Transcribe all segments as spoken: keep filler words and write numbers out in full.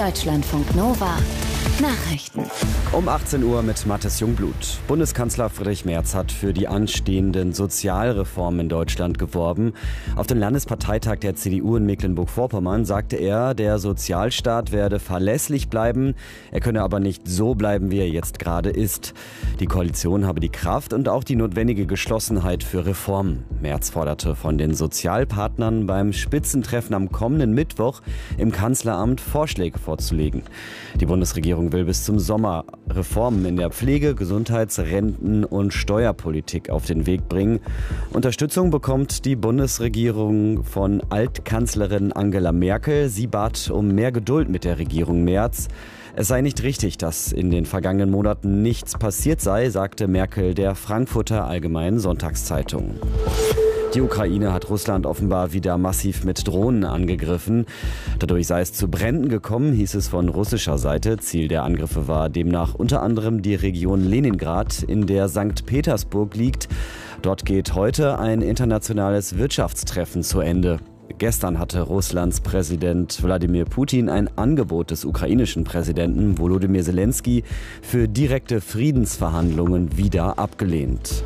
Deutschlandfunk Nova Nachrichten. Um achtzehn Uhr mit Mathis Jungblut. Bundeskanzler Friedrich Merz hat für die anstehenden Sozialreformen in Deutschland geworben. Auf dem Landesparteitag der C D U in Mecklenburg-Vorpommern sagte er, der Sozialstaat werde verlässlich bleiben. Er könne aber nicht so bleiben, wie er jetzt gerade ist. Die Koalition habe die Kraft und auch die notwendige Geschlossenheit für Reformen. Merz forderte von den Sozialpartnern beim Spitzentreffen am kommenden Mittwoch im Kanzleramt Vorschläge vorzulegen. Die Bundesregierung will bis zum Sommer Reformen in der Pflege-, Gesundheits-, Renten- und Steuerpolitik auf den Weg bringen. Unterstützung bekommt die Bundesregierung von Altkanzlerin Angela Merkel. Sie bat um mehr Geduld mit der Regierung Merz. Es sei nicht richtig, dass in den vergangenen Monaten nichts passiert sei, sagte Merkel der Frankfurter Allgemeinen Sonntagszeitung. Die Ukraine hat Russland offenbar wieder massiv mit Drohnen angegriffen. Dadurch sei es zu Bränden gekommen, hieß es von russischer Seite. Ziel der Angriffe war demnach unter anderem die Region Leningrad, in der Sankt Petersburg liegt. Dort geht heute ein internationales Wirtschaftstreffen zu Ende. Gestern hatte Russlands Präsident Wladimir Putin ein Angebot des ukrainischen Präsidenten Volodymyr Zelensky für direkte Friedensverhandlungen wieder abgelehnt.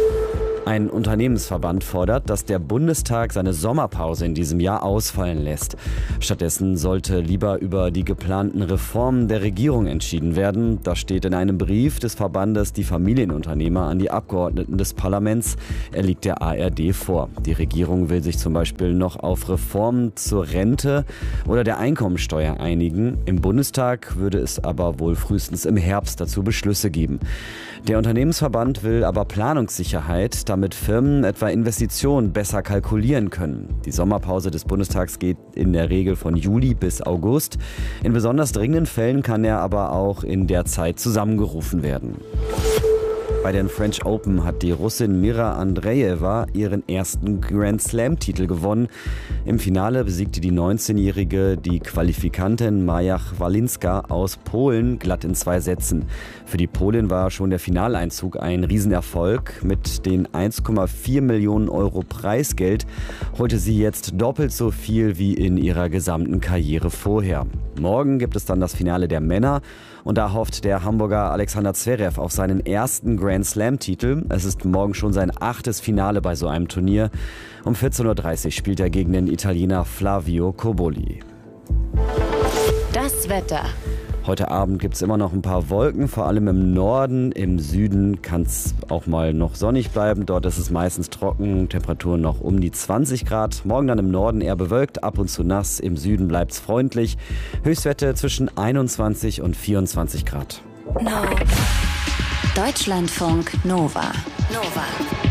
Ein Unternehmensverband fordert, dass der Bundestag seine Sommerpause in diesem Jahr ausfallen lässt. Stattdessen sollte lieber über die geplanten Reformen der Regierung entschieden werden. Das steht in einem Brief des Verbandes Die Familienunternehmer an die Abgeordneten des Parlaments. Er liegt der A R D vor. Die Regierung will sich zum Beispiel noch auf Reformen zur Rente oder der Einkommensteuer einigen. Im Bundestag würde es aber wohl frühestens im Herbst dazu Beschlüsse geben. Der Unternehmensverband will aber Planungssicherheit, damit Firmen etwa Investitionen besser kalkulieren können. Die Sommerpause des Bundestags geht in der Regel von Juli bis August. In besonders dringenden Fällen kann er aber auch in der Zeit zusammengerufen werden. Bei den French Open hat die Russin Mira Andreeva ihren ersten Grand Slam-Titel gewonnen. Im Finale besiegte die neunzehnjährige die Qualifikantin Maja Walinska aus Polen glatt in zwei Sätzen. Für die Polin war schon der Finaleinzug ein Riesenerfolg. Mit den eins Komma vier Millionen Euro Preisgeld holte sie jetzt doppelt so viel wie in ihrer gesamten Karriere vorher. Morgen gibt es dann das Finale der Männer und da hofft der Hamburger Alexander Zverev auf seinen ersten Grand Slam-Titel. Es ist morgen schon sein achtes Finale bei so einem Turnier. Um vierzehn Uhr dreißig spielt er gegen den Italiener Flavio Cobolli. Das Wetter. Heute Abend gibt es immer noch ein paar Wolken, vor allem im Norden. Im Süden kann es auch mal noch sonnig bleiben. Dort ist es meistens trocken, Temperaturen noch um die zwanzig Grad. Morgen dann im Norden eher bewölkt, ab und zu nass. Im Süden bleibt es freundlich. Höchstwerte zwischen einundzwanzig und vierundzwanzig Grad. No. Deutschlandfunk Nova. Nova.